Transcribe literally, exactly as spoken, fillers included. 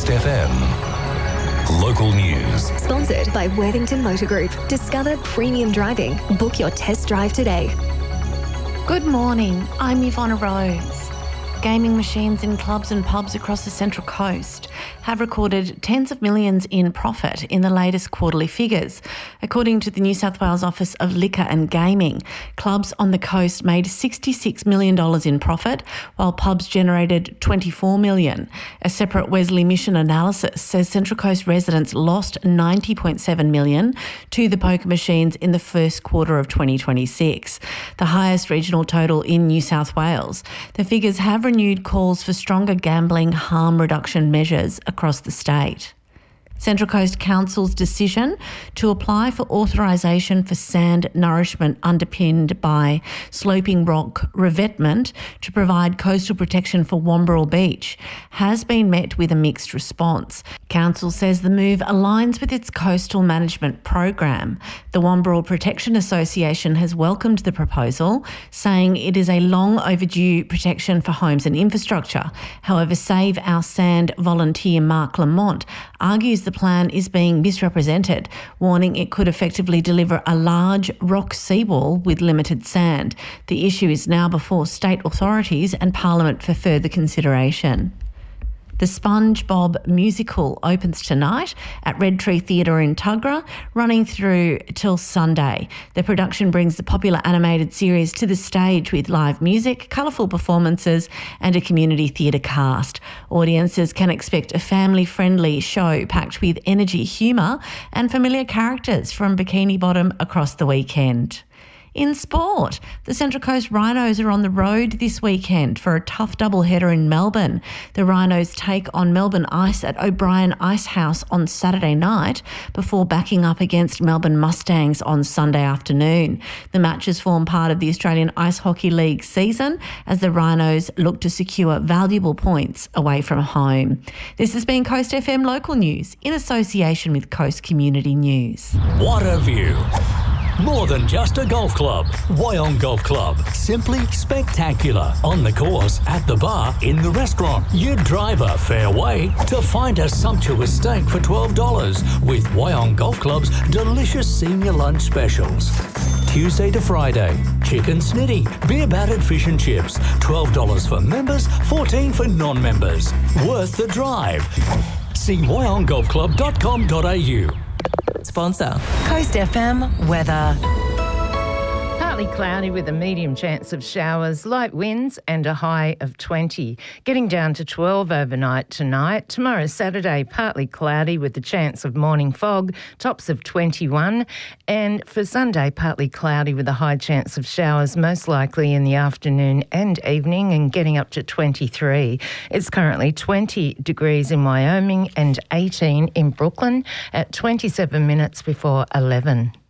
Coast F M. Local news. Sponsored by Worthington Motor Group. Discover premium driving. Book your test drive today. Good morning, I'm Yvonne Rose. Gaming machines in clubs and pubs across the Central Coast have recorded tens of millions in profit in the latest quarterly figures. According to the New South Wales Office of Liquor and Gaming, clubs on the coast made sixty-six million dollars in profit, while pubs generated twenty-four million dollars. A separate Wesley Mission analysis says Central Coast residents lost ninety point seven million dollars to the poker machines in the first quarter of twenty twenty-six, the highest regional total in New South Wales. The figures have renewed calls for stronger gambling harm reduction measures across the state. Central Coast Council's decision to apply for authorisation for sand nourishment underpinned by sloping rock revetment to provide coastal protection for Wamberal Beach has been met with a mixed response. Council says the move aligns with its coastal management program. The Wamberal Protection Association has welcomed the proposal, saying it is a long overdue protection for homes and infrastructure. However, Save Our Sand volunteer Mark Lamont argues the plan is being misrepresented, warning it could effectively deliver a large rock seawall with limited sand. The issue is now before state authorities and Parliament for further consideration. The SpongeBob musical opens tonight at Red Tree Theatre in Tuggerah, running through till Sunday. The production brings the popular animated series to the stage with live music, colourful performances and a community theatre cast. Audiences can expect a family-friendly show packed with energy, humour and familiar characters from Bikini Bottom across the weekend. In sport, the Central Coast Rhinos are on the road this weekend for a tough doubleheader in Melbourne. The Rhinos take on Melbourne Ice at O'Brien Ice House on Saturday night before backing up against Melbourne Mustangs on Sunday afternoon. The matches form part of the Australian Ice Hockey League season as the Rhinos look to secure valuable points away from home. This has been Coast F M Local News in association with Coast Community News. What a view! More than just a golf club. Wyong Golf Club. Simply spectacular. On the course, at the bar, in the restaurant. You drive a fair way to find a sumptuous steak for twelve dollars with Wyong Golf Club's delicious senior lunch specials. Tuesday to Friday. Chicken snitty, beer battered fish and chips. twelve dollars for members, fourteen dollars for non-members. Worth the drive. See wyong golf club dot com dot a u. Sponsor Coast F M weather. Partly cloudy with a medium chance of showers, light winds and a high of twenty. Getting down to twelve overnight tonight. Tomorrow, Saturday, partly cloudy with the chance of morning fog, tops of twenty-one. And for Sunday, partly cloudy with a high chance of showers, most likely in the afternoon and evening, and getting up to twenty-three. It's currently twenty degrees in Wyoming and eighteen in Brooklyn at twenty-seven minutes before eleven.